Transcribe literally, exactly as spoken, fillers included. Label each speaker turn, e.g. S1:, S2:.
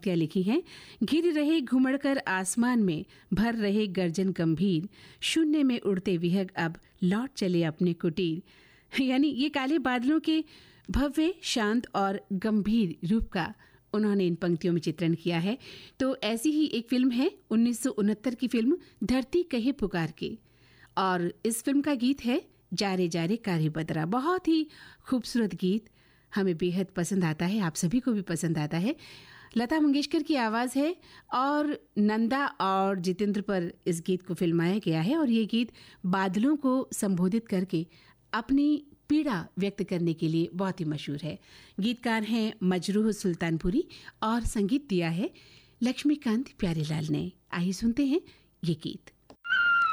S1: पंक्तियां लिखी हैं। घिर रहे घुमड़कर आसमान में, भर रहे गर्जन गंभीर, शून्य में उड़ते विहग अब लौट चले अपने कुटीर। यानी ये काले बादलों के भव्य, शांत और गंभीर रूप का उन्होंने इन पंक्तियों में चित्रण किया है। तो ऐसी ही एक फिल्म है उन्नीस सौ उनहत्तर की फिल्म धरती कहे पुकार के, और इस फिल्म का गीत है जारे जारे कारे बदरा। बहुत ही खूबसूरत गीत, हमें बेहद पसंद आता है, आप सभी को भी पसंद आता है। लता मंगेशकर की आवाज़ है और नंदा और जितेंद्र पर इस गीत को फिल्माया गया है। और ये गीत बादलों को संबोधित करके अपनी पीड़ा व्यक्त करने के लिए बहुत ही मशहूर है। गीतकार हैं मजरूह सुल्तानपुरी और संगीत दिया है लक्ष्मीकांत प्यारेलाल ने। आइए सुनते हैं ये गीत।